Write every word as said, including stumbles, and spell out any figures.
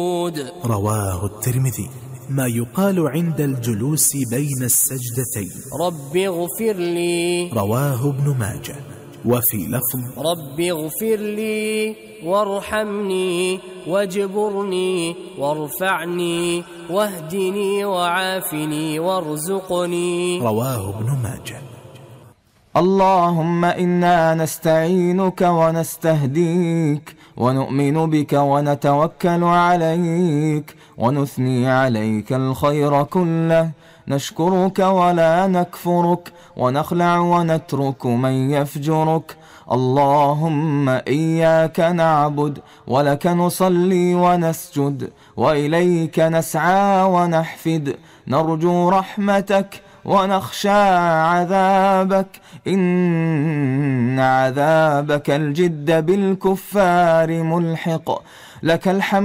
رواه الترمذي. ما يقال عند الجلوس بين السجدتين: رب اغفر لي. رواه ابن ماجه. وفي لفظ: رب اغفر لي وارحمني واجبرني وارفعني واهدني وعافني وارزقني. رواه ابن ماجه. اللهم إنا نستعينك ونستهديك ونؤمن بك ونتوكل عليك ونثني عليك الخير كله، نشكرك ولا نكفرك ونخلع ونترك من يفجرك. اللهم إياك نعبد ولك نصلي ونسجد وإليك نسعى ونحفد، نرجو رحمتك ونخشى عذابك، إن عذابك الجد بالكفار ملحق. لك الحمد